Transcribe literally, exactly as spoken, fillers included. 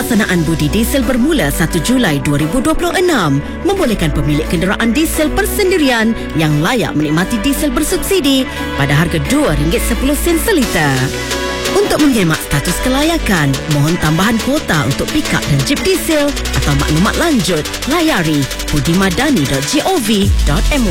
pelaksanaan budi diesel bermula satu Julai dua ribu dua puluh enam membolehkan pemilik kenderaan diesel persendirian yang layak menikmati diesel bersubsidi pada harga dua ringgit sepuluh sen seliter. Untuk menghemat status kelayakan, mohon tambahan kuota untuk pikap dan jeep diesel atau maklumat lanjut, layari budimadani dot gov dot my.